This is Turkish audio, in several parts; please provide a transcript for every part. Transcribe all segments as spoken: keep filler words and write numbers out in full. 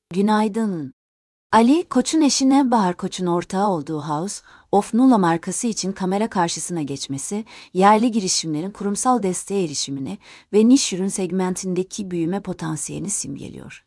Günaydın. Ali, Koç'un eşine Bahar Koç'un ortağı olduğu House of Nula markası için kamera karşısına geçmesi, yerli girişimlerin kurumsal desteğe erişimini ve niş ürün segmentindeki büyüme potansiyelini simgeliyor.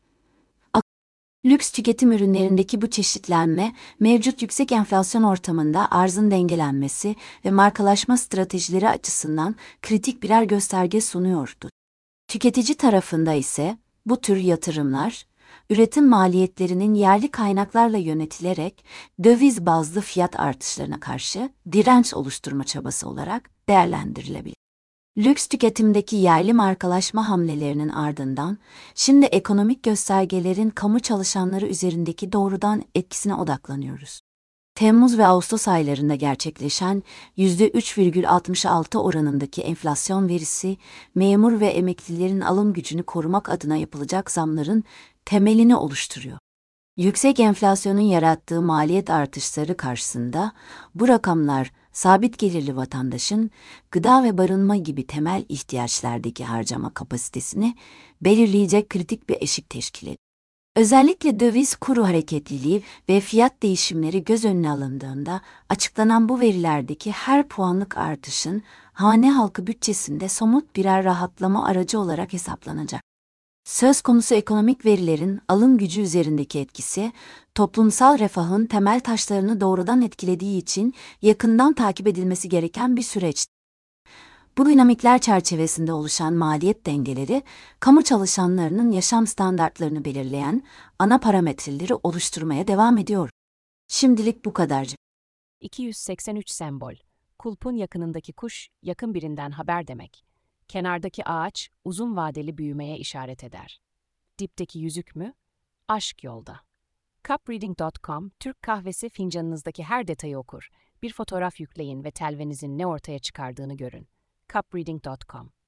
Lüks tüketim ürünlerindeki bu çeşitlenme, mevcut yüksek enflasyon ortamında arzın dengelenmesi ve markalaşma stratejileri açısından kritik birer gösterge sunuyordu. Tüketici tarafında ise bu tür yatırımlar, üretim maliyetlerinin yerli kaynaklarla yönetilerek döviz bazlı fiyat artışlarına karşı direnç oluşturma çabası olarak değerlendirilebilir. Lüks tüketimdeki yerli markalaşma hamlelerinin ardından, şimdi ekonomik göstergelerin kamu çalışanları üzerindeki doğrudan etkisine odaklanıyoruz. Temmuz ve Ağustos aylarında gerçekleşen yüzde üç virgül altmış altı oranındaki enflasyon verisi, memur ve emeklilerin alım gücünü korumak adına yapılacak zamların temelini oluşturuyor. Yüksek enflasyonun yarattığı maliyet artışları karşısında bu rakamlar sabit gelirli vatandaşın gıda ve barınma gibi temel ihtiyaçlardaki harcama kapasitesini belirleyecek kritik bir eşik teşkil ediyor. Özellikle döviz kuru hareketliliği ve fiyat değişimleri göz önüne alındığında açıklanan bu verilerdeki her puanlık artışın hane halkı bütçesinde somut birer rahatlama aracı olarak hesaplanacak. Söz konusu ekonomik verilerin alım gücü üzerindeki etkisi, toplumsal refahın temel taşlarını doğrudan etkilediği için yakından takip edilmesi gereken bir süreç. Bu dinamikler çerçevesinde oluşan maliyet dengeleri, kamu çalışanlarının yaşam standartlarını belirleyen ana parametreleri oluşturmaya devam ediyor. Şimdilik bu kadarcık. iki yüz seksen üç sembol. Kulpun yakınındaki kuş, yakın birinden haber demek. Kenardaki ağaç, uzun vadeli büyümeye işaret eder. Dipteki yüzük mü? Aşk yolda. cupreading nokta com, Türk kahvesi fincanınızdaki her detayı okur. Bir fotoğraf yükleyin ve telvenizin ne ortaya çıkardığını görün. cupreading nokta com